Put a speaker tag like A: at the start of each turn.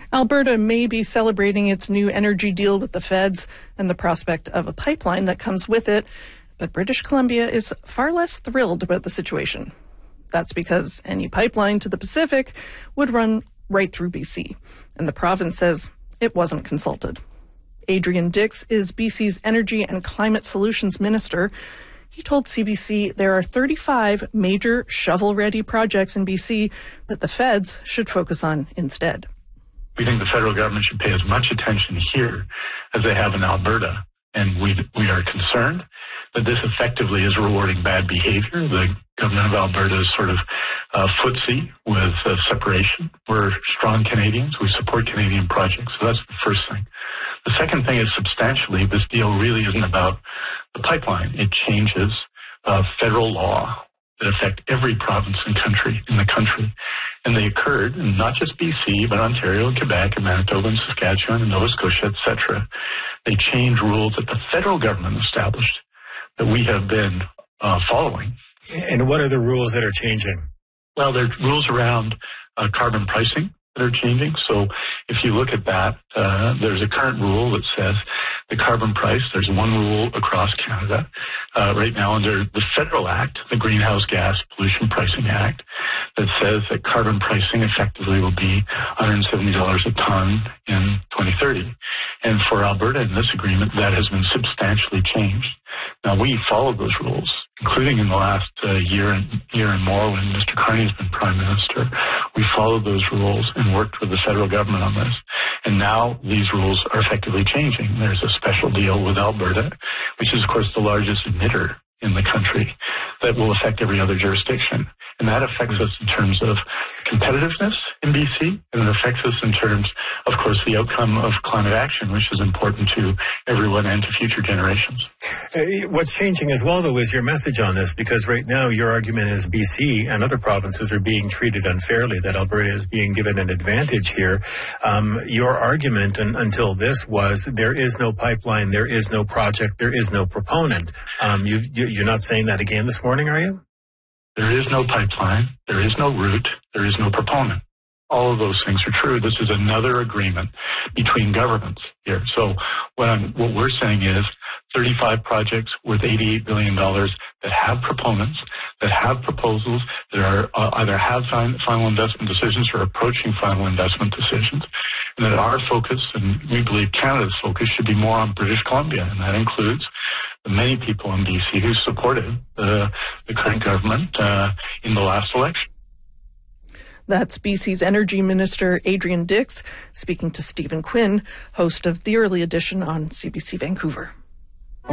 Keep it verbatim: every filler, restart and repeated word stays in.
A: Alberta may be celebrating its new energy deal with the feds and the prospect of a pipeline that comes with it, but British Columbia is far less thrilled about the situation. That's because any pipeline to the Pacific would run right through B C, and the province says it wasn't consulted. Adrian Dix is B C's Energy and Climate Solutions Minister. He told C B C there are thirty-five major shovel-ready projects in B C that the feds should focus on instead.
B: We think the federal government should pay as much attention here as they have in Alberta, and we we are concerned that this effectively is rewarding bad behavior. The government of Alberta is sort of uh, footsie with uh, separation. We're strong Canadians. We support Canadian projects, so that's the first thing. The second thing is substantially, this deal really isn't about the pipeline. It changes uh, federal law that affect every province and country in the country. And they occurred in not just B C, but Ontario and Quebec and Manitoba and Saskatchewan and Nova Scotia, et cetera. They changed rules that the federal government established that we have been uh, following.
C: And what are the rules that are changing?
B: Well, there are rules around uh, carbon pricing that are changing. So if you look at that, uh, there's a current rule that says the carbon price, there's one rule across Canada uh, right now under the federal act, the Greenhouse Gas Pollution Pricing Act, that says that carbon pricing effectively will be one hundred seventy dollars a ton in twenty thirty. And for Alberta in this agreement, that has been substantially changed. Now, we followed those rules, including in the last uh, year and year and more when Mister Carney has been Prime Minister. We followed those rules and worked with the federal government on this. And now these rules are effectively changing. There's a special deal with Alberta, which is, of course, the largest emitter in the country, that will affect every other jurisdiction. And that affects us in terms of competitiveness in B C, and it affects us in terms, of course, the outcome of climate action, which is important to everyone and to future generations.
C: Uh, what's changing as well, though, is your message on this, because right now your argument is B C and other provinces are being treated unfairly, that Alberta is being given an advantage here. Um, your argument un- until this was there is no pipeline, there is no project, there is no proponent. Um, you, you, you're not saying that again this morning, are you?
B: There is no pipeline, there is no route, there is no proponent. All of those things are true. This is another agreement between governments here. So what, I'm, what we're saying is thirty-five projects worth eighty-eight billion dollars that have proponents, that have proposals, that are uh, either have final investment decisions or approaching final investment decisions, and that our focus, and we believe Canada's focus, should be more on British Columbia, and that includes the many people in B C who supported the, the current government uh, in the last election.
A: That's B C's Energy Minister Adrian Dix speaking to Stephen Quinn, host of The Early Edition on C B C Vancouver.